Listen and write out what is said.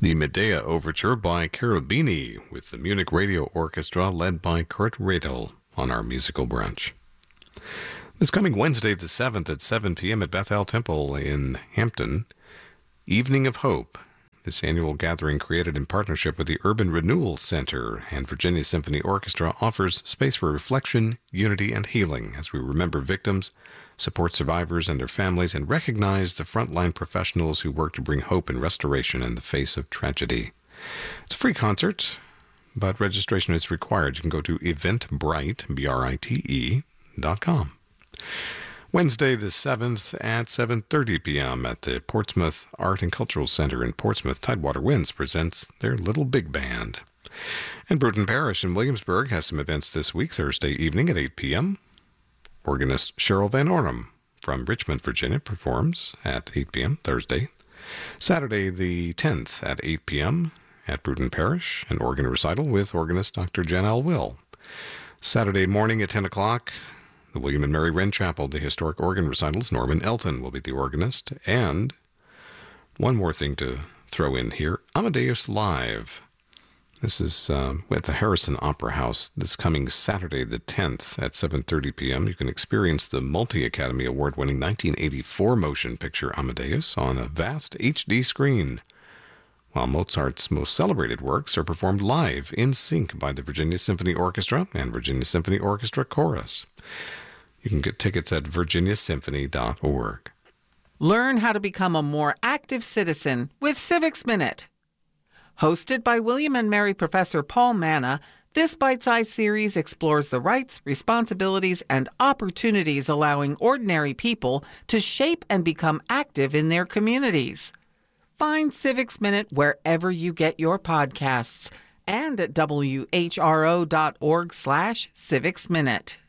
The Medea Overture by Cherubini with the Munich Radio Orchestra led by Kurt Radel on our musical brunch. This coming Wednesday the 7th at 7 p.m. at Bethel Temple in Hampton, Evening of Hope. This annual gathering, created in partnership with the Urban Renewal Center and Virginia Symphony Orchestra, offers space for reflection, unity, and healing as we remember victims, support survivors and their families, and recognize the frontline professionals who work to bring hope and restoration in the face of tragedy. It's a free concert, but registration is required. You can go to eventbrite, BRITE.com. Wednesday the 7th at 7:30 p.m. at the Portsmouth Art and Cultural Center in Portsmouth, Tidewater Winds presents their Little Big Band. And Bruton Parish in Williamsburg has some events this week. Thursday evening at 8 p.m. Organist Cheryl Van Ornum from Richmond, Virginia, performs at 8 p.m. Thursday. Saturday the 10th at 8 p.m. at Bruton Parish, an organ recital with organist Dr. Jen L. Will. Saturday morning at 10 o'clock, the William and Mary Wren Chapel, the historic organ recitals. Norman Elton will be the organist. And one more thing to throw in here, Amadeus Live. This is at the Harrison Opera House this coming Saturday the 10th at 7:30 p.m. You can experience the Multi-Academy Award-winning 1984 motion picture Amadeus on a vast HD screen, while Mozart's most celebrated works are performed live in sync by the Virginia Symphony Orchestra and Virginia Symphony Orchestra Chorus. You can get tickets at virginiasymphony.org. Learn how to become a more active citizen with Civics Minute. Hosted by William and Mary Professor Paul Manna, this bite-sized series explores the rights, responsibilities, and opportunities allowing ordinary people to shape and become active in their communities. Find Civics Minute wherever you get your podcasts and at whro.org/civicsminute.